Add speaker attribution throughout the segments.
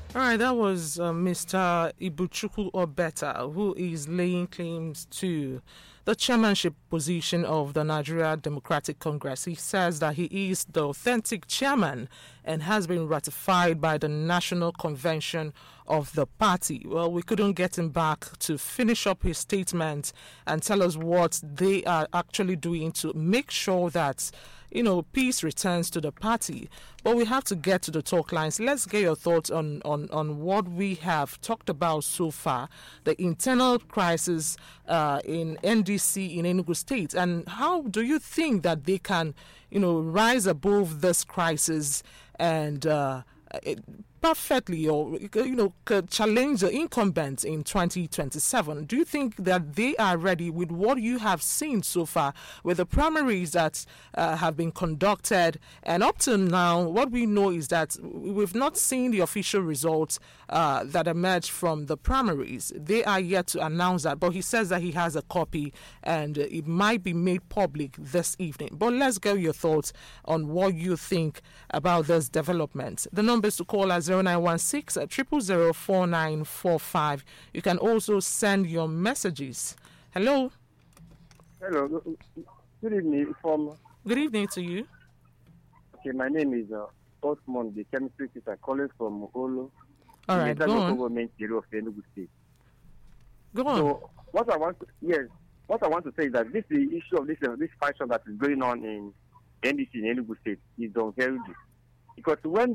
Speaker 1: All right, that was Mr. Ibuchukwu Obeta, who is laying claims to the chairmanship position of the Nigeria Democratic Congress. He says that he is the authentic chairman and has been ratified by the National Convention of the party. Well, we couldn't get him back to finish up his statement and tell us what they are actually doing to make sure that peace returns to the party. But we have to get to the talk lines. Let's get your thoughts on what we have talked about so far, the internal crisis in NDC in Enugu State, and how do you think that they can, rise above this crisis and perfectly or challenge the incumbents in 2027. Do you think that they are ready with what you have seen so far with the primaries that have been conducted? And up to now, what we know is that we've not seen the official results that emerged from the primaries. They are yet to announce that, but he says that he has a copy and it might be made public this evening. But let's get your thoughts on what you think about this development. The numbers to call are 0916 000 4945. You can also send your messages. Hello.
Speaker 2: Hello. Good evening.
Speaker 1: Good evening to you.
Speaker 2: Okay, my name is Osmond, the chemistry teacher, calling from Olo.
Speaker 1: All right, go on.
Speaker 2: Government area of Enugu State.
Speaker 1: Go on.
Speaker 2: So what I want to say is that this the issue of this faction that is going on in NDC in Enugu State is very deep. Because when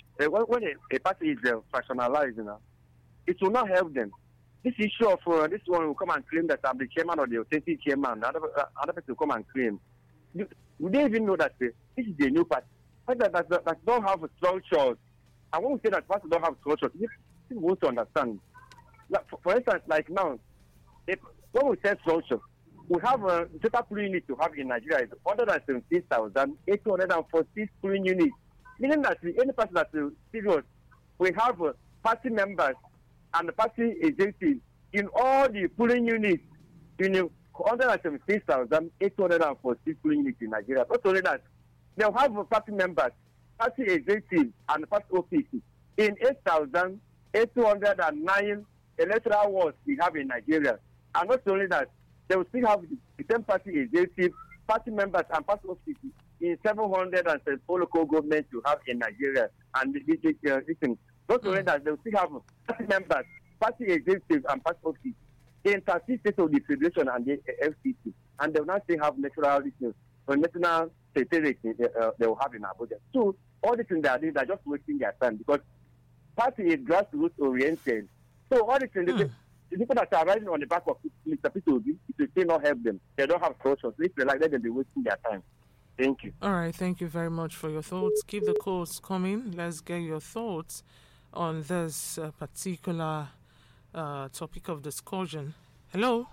Speaker 2: a party is fractionalized, it will not help them. This issue of this one will come and claim that I'm the chairman or the authentic chairman. Other person will come and claim. Would they even know that this is a new party? That don't have structures. And when we say that parties don't have structures, people want to understand. For instance, like now, when we say structure, we have a total polling unit to have in Nigeria is 117,846 polling units. Meaning that any party that is serious, we have party members and the party agencies in all the polling units in 176,846 polling units in Nigeria. Not only that, they'll have party members, party agencies, and party offices in 8,809 electoral wards we have in Nigeria. And not only that, they will still have the same party agencies, party members, and party offices in 774 local governments you have in Nigeria. And listen, not only that, they will still have party members, party agencies, and party offices in 30 states of the Federation and the FCC. And they will not still have national secretariat they will have in Abuja. So all these things they are doing, they're just wasting their time because party is grassroots oriented. So all these things, the people that are riding on the back of Mr. Peter Obi, it will still not help them. They don't have structure. So if they like that, they'll be wasting their time. Thank you.
Speaker 1: All right, thank you very much for your thoughts. Keep the calls coming. Let's get your thoughts on this particular topic of discussion. Hello?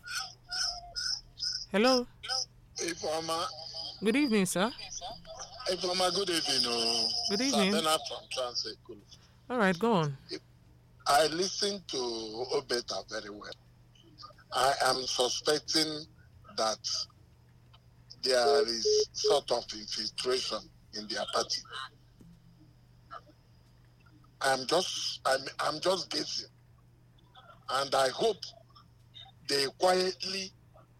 Speaker 1: Hello?
Speaker 3: Ifeoma.
Speaker 1: Good evening, sir.
Speaker 3: Ifeoma, good evening.
Speaker 1: Good evening.
Speaker 3: Bernard from Transekulu.
Speaker 1: All right, go on.
Speaker 3: I listened to Obeta very well. I am suspecting that there is sort of infiltration in their party. I'm just guessing, and I hope they quietly,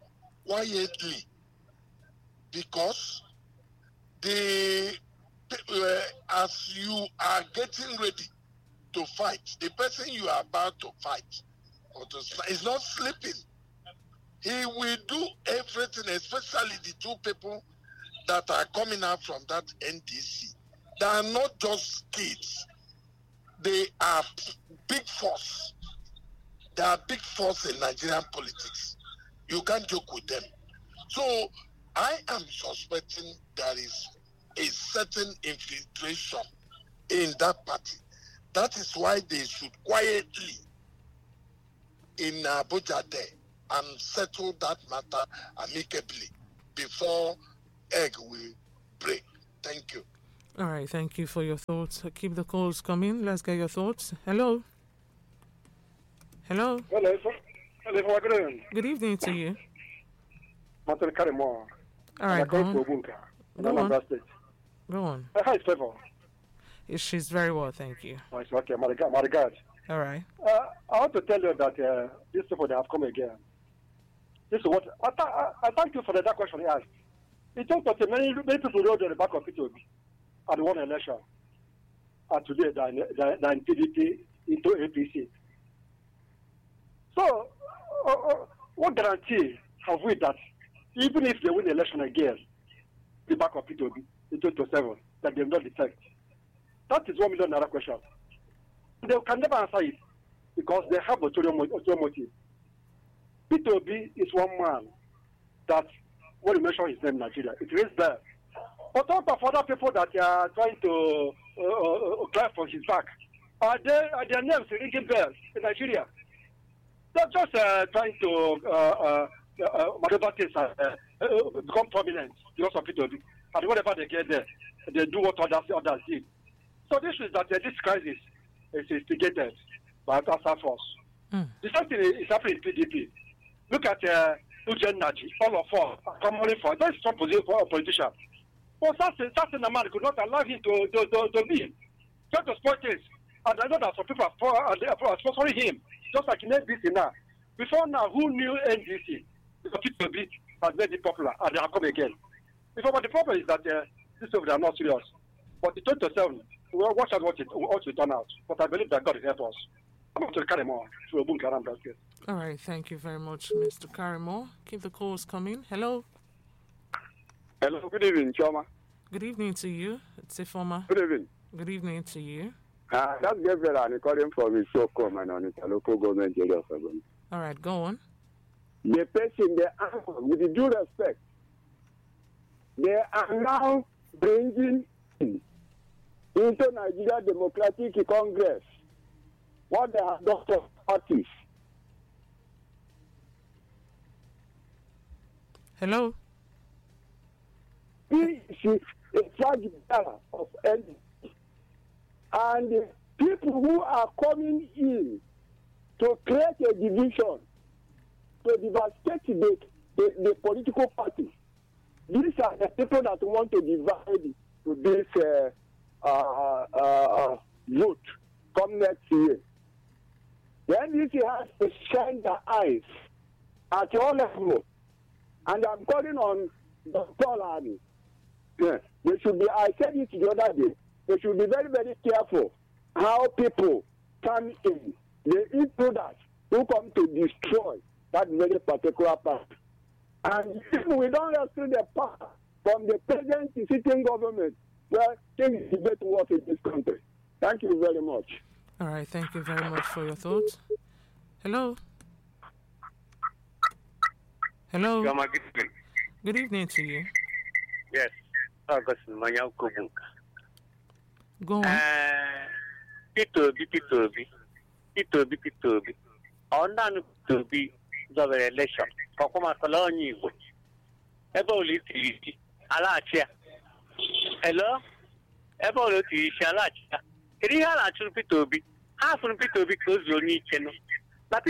Speaker 3: because as you are getting ready to fight, the person you are about to fight or to is not sleeping. He will do everything, especially the two people that are coming out from that NDC. They are not just kids. They are big force. They are big force in Nigerian politics. You can't joke with them. So I am suspecting there is a certain infiltration in that party. That is why they should quietly in Abuja there and settle that matter amicably before egg will break. Thank you.
Speaker 1: All right, thank you for your thoughts. Keep the calls coming. Let's get your thoughts. Hello? Hello?
Speaker 4: Hello, sir. Hello, good evening.
Speaker 1: Good evening to you.
Speaker 4: Martin Karimo.
Speaker 1: All right, go on.
Speaker 4: Go on.
Speaker 1: Go on.
Speaker 4: Hi, Stephen.
Speaker 1: She's very well, thank you.
Speaker 4: Oh, it's okay, my regard.
Speaker 1: All right.
Speaker 4: I want to tell you that these people that have come again. This is what I thank you for that question you asked. It took that many people rode on the back of it at one election. And today they're in PDP into APC. So, what guarantee have we that even if they win the election again, the back of P2B in 2027, that they will not defect? That is $1 million question. They can never answer it because they have ulterior motive. P2B is one man that, when you mention his name in Nigeria, it is there. But what of other people that are trying to climb for his back? Are their names ringing bells in Nigeria? They're just trying to whatever things become prominent because of P2B. And whatever they get there, they do what others did. So this is that this crisis is instigated by outside force. The same thing is happening in PDP. Look at Ujen Naji, all of us are commonly for. That's some position for a politician. But such a man could not allow him to be. Just to spoil things. And I know that some people are sponsoring him, just like in NDC now. Before now, who knew NDC? Because P2B has made it popular, and they have come again. But the problem is that these people are not serious. But the 27, we'll watch out what it turn out. But I believe that God will help us. I'm going to carry more through a bunker and basket.
Speaker 1: All right, thank you very much, Mr. Karimo. Keep the calls coming. Hello.
Speaker 5: Hello, good evening, Choma.
Speaker 1: Good evening to you. It's Ifoma.
Speaker 5: Good evening.
Speaker 1: Good evening to you.
Speaker 5: That's Gabriel, and calling from his Socom and on the local government area of Sabon.
Speaker 1: All right, go on.
Speaker 5: The person, with the due respect, they are now bringing into Nigeria Democratic Congress what they have done for parties.
Speaker 1: Hello.
Speaker 5: He is a flag bearer of NDC. And the people who are coming in to create a division, to devastate the political party, these are the people that want to divide to this vote come next year. The NDC has to shine their eyes at all levels. And I'm calling on Dr. Army. Yeah. They should be, I said it the other day, they should be very, very careful how people come in. The intruders who come to destroy that very particular part. And if we don't rescue the power from the present sitting government, well, things will get worse in this country. Thank you very much.
Speaker 1: All right, thank you very much for your thoughts. Hello. Hello. Good evening to you.
Speaker 6: Yes.
Speaker 1: Go on.
Speaker 6: P2B. On P2B, the election. Kokoma Colony. Eboliti, Alachia. Hello? Eboliti, Alachia. Rihala P2B. Half from P2B close your niche. I'm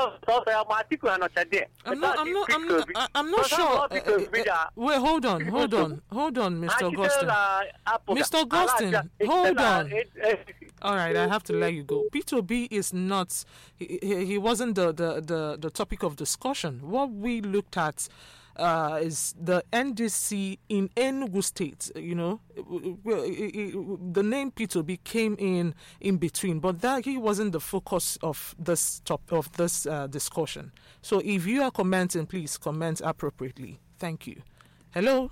Speaker 6: not sure.
Speaker 1: Wait, hold on, Mr. Augustine. Mr. Augustine, hold on. All right, I have to let you go. P2B is not. He wasn't the topic of discussion. What we looked at is the NDC in Enugu State. You know, the name P2B came in between, but that he wasn't the focus of this discussion. So if you are commenting, please comment appropriately. Thank you. Hello.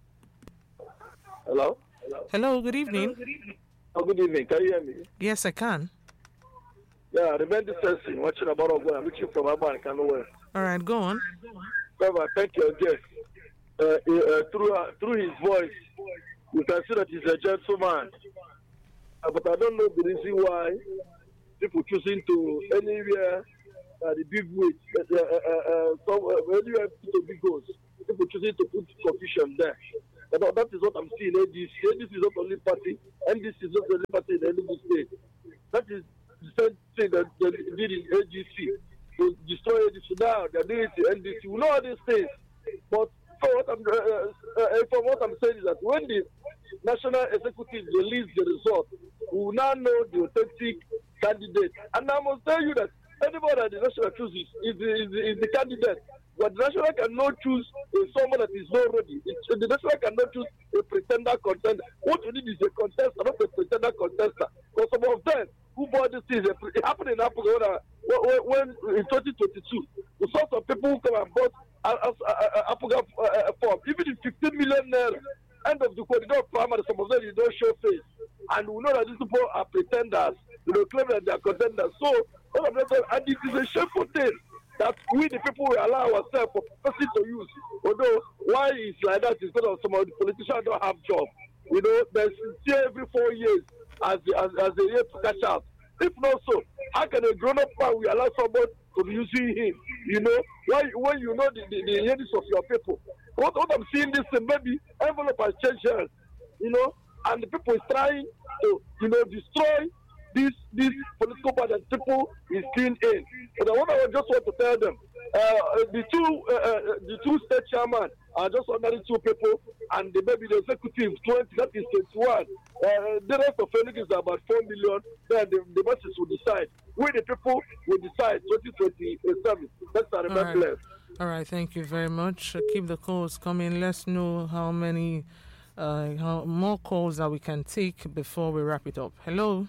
Speaker 1: Hello. Good evening.
Speaker 4: Oh, good evening. Can you hear me?
Speaker 1: Yes, I can.
Speaker 4: Yeah, remain distancing. Watching about Ogun. I'm reaching from Abba and Kanowe.
Speaker 1: All right, go on.
Speaker 4: Thank you, guest. Through his voice, you can see that he's a gentleman. But I don't know the reason why people choosing to anywhere the big weight, anywhere to big goals, people choosing to put confusion there. That is what I'm seeing. ADC is not only party, and this is not only party in the state. That is the same thing that they did in AGC. To destroy ADC now, they're doing it to NDC. We know all these things. But from what I'm saying is that when the National Executive released the result
Speaker 7: will now know the authentic candidate. And I must tell you that anybody that the national chooses is the candidate. But the national cannot choose someone that is not ready. The national cannot choose a pretender contender. What you need is a contestant, not a pretender contestant. Because some of them who bought this thing, it happened in Africa when in 2022, the sort of people who come and bought Africa form, even in 15 million naira, end of the corridor primary, some of them you don't show face. And we know that these people are pretenders, claim that they are contenders. So, all of them, and it is a shameful thing that we the people will allow ourselves for person to use. Although why it's like that is because some of the politicians don't have jobs. There's still every 4 years as a year to catch up. If not so, how can a grown-up man will allow someone to be using him? Why when you know the needs of your people. What I'm seeing this maybe envelope has changed hands, and the people is trying to destroy this political party that people is keen in. But I just want to tell them, the two state chairman are just ordinary two people, and maybe the executive 20, that is 21. The rest of Phoenix is about 4 million. Then the masses will decide. We the people will decide 2027. That's our remembrance.
Speaker 1: All right, thank you very much. Keep the calls coming. Let's know how many more calls that we can take before we wrap it up. Hello.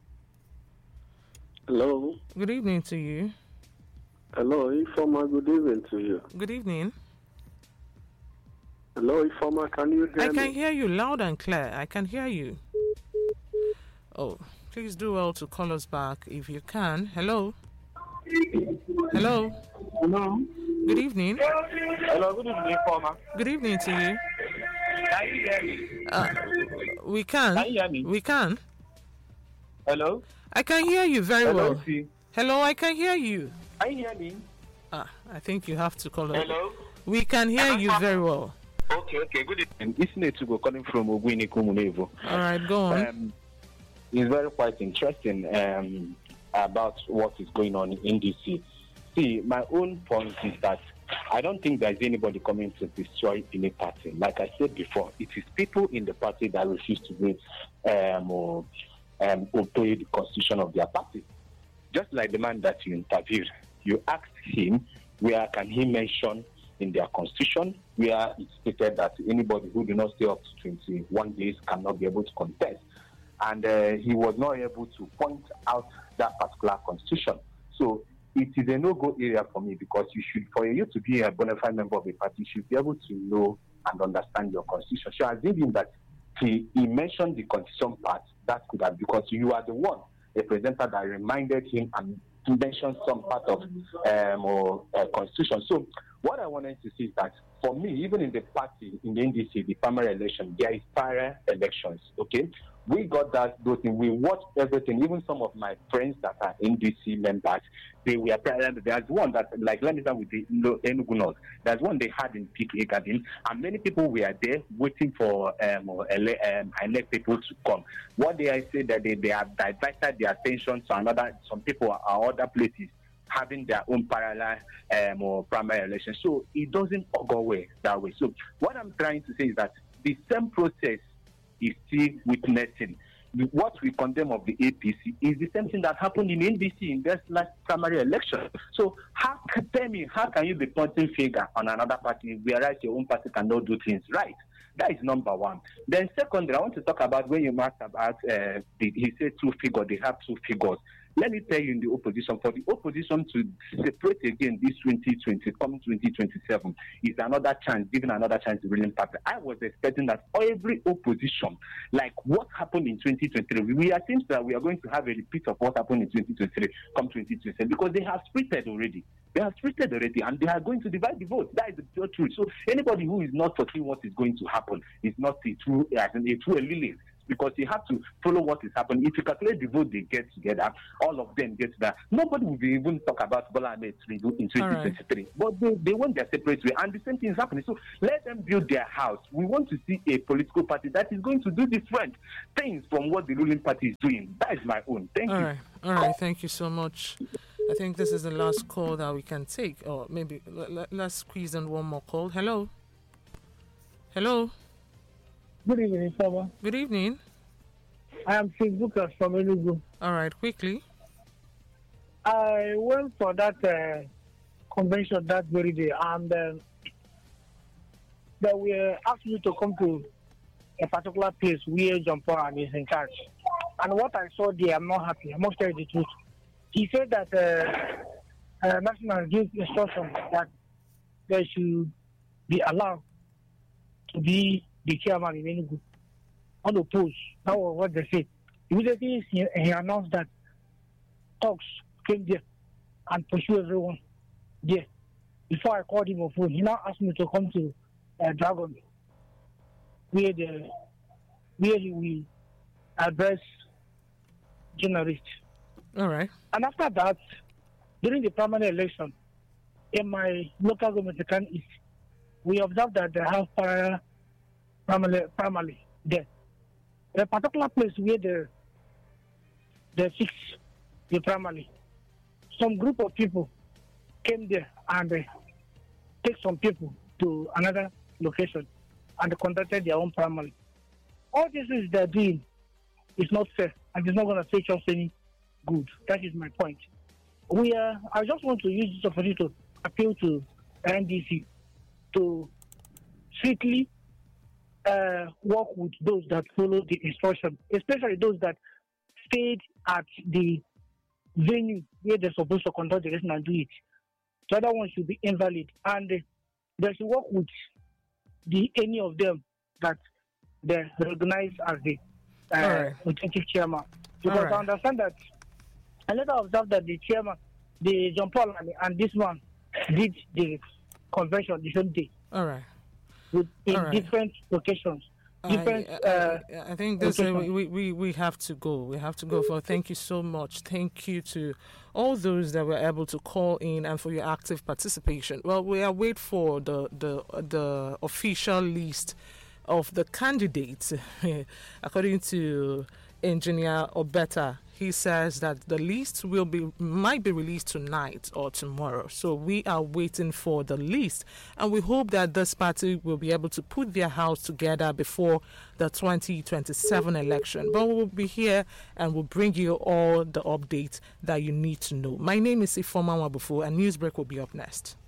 Speaker 8: Hello.
Speaker 1: Good evening to you.
Speaker 8: Hello, Informer. Good evening to you.
Speaker 1: Good evening.
Speaker 8: Hello, Informer. Can you hear me?
Speaker 1: I can hear you loud and clear. I can hear you. Oh, please do well to call us back if you can. Hello. Hello.
Speaker 9: Hello.
Speaker 1: Good evening.
Speaker 9: Hello, good evening, Informer.
Speaker 1: Good evening to you.
Speaker 9: Can you hear me?
Speaker 1: We can.
Speaker 9: Can you hear me?
Speaker 1: We can.
Speaker 9: Hello.
Speaker 1: I can hear you very well.
Speaker 9: Hello.
Speaker 1: Hello, I can hear you.
Speaker 9: Can you hear me?
Speaker 1: I think you have to call us.
Speaker 9: Hello.
Speaker 1: We can hear you very well.
Speaker 9: Okay, good evening. It's Netugo calling from Ogwini Kumunevo.
Speaker 1: All right, go on.
Speaker 9: It's very quite interesting about what is going on in DC. See, my own point is that I don't think there's anybody coming to destroy any party. Like I said before, it is people in the party that refuse to do obey the constitution of their party. Just like the man that you interviewed, you asked him where can he mention in their constitution where it stated that anybody who do not stay up to 21 days cannot be able to contest. And he was not able to point out that particular constitution. So it is a no-go area for me because for you to be a bona fide member of a party, you should be able to know and understand your constitution. So I assume that he mentioned the constitution part, that could have, because you are the one, a presenter that reminded him and mentioned some part of constitution. So what I wanted to say is that for me, even in the party, in the NDC, the primary election, there is prior elections, okay? We got those things. We watched everything. Even some of my friends that are NDC members, they were prior. There's one that, like, let me start with the Enugu North. There's one they had in PPA Garden, and many people were there waiting for elect people to come. What they say that they have diverted their attention to some people are other places having their own parallel or primary elections. So it doesn't go away that way. So what I'm trying to say is that the same process is still witnessing. What we condemn of the APC is the same thing that happened in NDC in this last primary election. So tell me, how can you be pointing finger on another party whereas your own party cannot do things right? That is number one. Then secondly, I want to talk about when you asked about, he said two figures, they have two figures. Let me tell you, in the opposition, for the opposition to separate again this 2020, come 2027, is another chance, giving another chance to the ruling party. I was expecting that every opposition, like what happened in 2023, we are seems that we are going to have a repeat of what happened in 2023, come 2027, because they have splitted already. They have splitted already, and they are going to divide the vote. That is the pure truth. So anybody who is not foreseeing what is going to happen is not a true elite. Because you have to follow what is happening. If you calculate the vote they get together, all of them get that. Nobody will be even talk about Bola Ahmed Tinubu in 2023. Right. But they want their separate way. And the same thing is happening. So let them build their house. We want to see a political party that is going to do different things from what the ruling party is doing. That is my own. Thank you.
Speaker 1: All right. Thank you so much. I think this is the last call that we can take. Or maybe let's squeeze in one more call. Hello.
Speaker 10: Good evening, Father.
Speaker 1: Good evening.
Speaker 10: I am Facebooker from Enugu.
Speaker 1: All right, quickly.
Speaker 10: I went for that convention that very day, and they were asked me to come to a particular place where John Paul is in charge. And what I saw there, I'm not happy. I must tell you the truth. He said that National gives instructions that they should be allowed to be the chairman in Enugu on the post. That was what they said. Immediately he announced that talks came there and pursue everyone there. Before I called him on phone, he now asked me to come to Dragon, where he will address journalists.
Speaker 1: All right.
Speaker 10: And after that, during the primary election, in my local government East, we observed that they have primary there. A particular place where they fix the primary. Some group of people came there and take some people to another location and conducted their own primary. All this is they're doing is not fair and it's not going to fetch us any good. That is my point. I just want to use this opportunity to appeal to NDC to strictly work with those that follow the instruction, especially those that stayed at the venue where they're supposed to conduct the election and do it. The other one should be invalid, and they should work with any of them that they recognize as the authentic chairman. Because I understand that I later observed that the chairman, the John Paul and this one did the convention the same day.
Speaker 1: All right.
Speaker 10: In different locations.
Speaker 1: I think this we have to go. We have to go. Thank you so much. Thank you to all those that were able to call in and for your active participation. Well, we are waiting for the official list of the candidates. According to Engineer Obeta, he says that the list might be released tonight or tomorrow. So we are waiting for the list, and we hope that this party will be able to put their house together before the 2027 election. But we'll be here and we'll bring you all the updates that you need to know. My name is Ifoma Wabufu, and Newsbreak will be up next.